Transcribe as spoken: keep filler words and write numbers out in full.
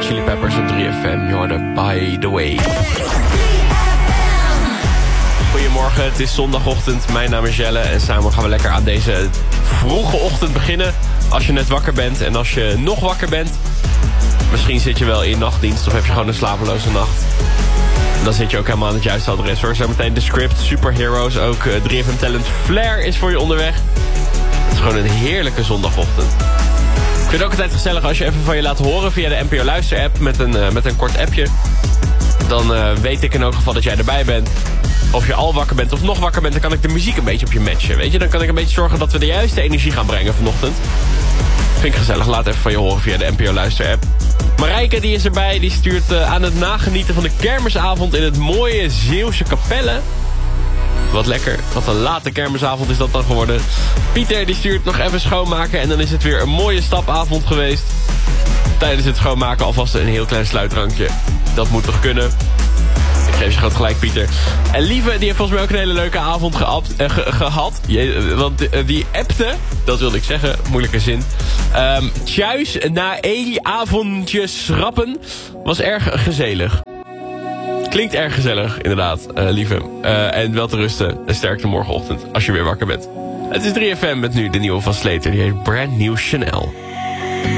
Hot Chili Peppers op drie F M. Je hoorde By The Way. Goedemorgen, het is zondagochtend. Mijn naam is Jelle en samen gaan we lekker aan deze vroege ochtend beginnen. Als je net wakker bent en als je nog wakker bent. Misschien zit je wel in nachtdienst of heb je gewoon een slapeloze nacht. Dan zit je ook helemaal aan het juiste adres hoor. Zometeen de script, Superheroes, ook uh, drie F M Talent Flair is voor je onderweg. Het is gewoon een heerlijke zondagochtend. Ik vind het ook altijd gezellig als je even van je laat horen via de N P O Luister app met een, uh, met een kort appje. Dan uh, weet ik in elk geval dat jij erbij bent. Of je al wakker bent of nog wakker bent, dan kan ik de muziek een beetje op je matchen. Weet je, dan kan ik een beetje zorgen dat we de juiste energie gaan brengen vanochtend. Vind ik gezellig, laat even van je horen via de N P O Luister app. Marijke die is erbij, die stuurt uh, aan het nagenieten van de kermisavond in het mooie Zeeuwse Capelle. Wat lekker, wat een late kermisavond is dat dan geworden. Pieter die stuurt nog even schoonmaken en dan is het weer een mooie stapavond geweest. Tijdens het schoonmaken alvast een heel klein sluitdrankje. Dat moet toch kunnen? Ik geef je groot gelijk, Pieter. En Lieve, die heeft volgens mij ook een hele leuke avond geapt, eh, ge, gehad. Je, want uh, die appte, dat wilde ik zeggen, moeilijke zin. Um, Tjuis na één avondje schrappen was erg gezellig. Klinkt erg gezellig, inderdaad, uh, Lieve. Uh, en wel te rusten en sterkte morgenochtend als je weer wakker bent. Het is drie F M met nu de nieuwe van Slater. Die heet Brand New Chanel.